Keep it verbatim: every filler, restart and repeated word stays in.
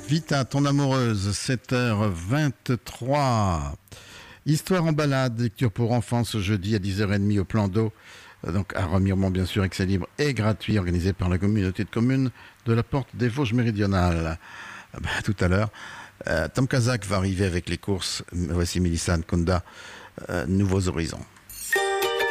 Vita, ton amoureuse, sept heures vingt-trois. Histoire en balade, lecture pour enfants ce jeudi à dix heures trente au plan d'eau. Donc à Remiremont, bien sûr, accès libre et gratuit, organisé par la communauté de communes de la Porte des Vosges méridionales. Bah, tout à l'heure, euh, Tom Kazak va arriver avec les courses. Voici Mélissa Nkunda, euh, Nouveaux Horizons.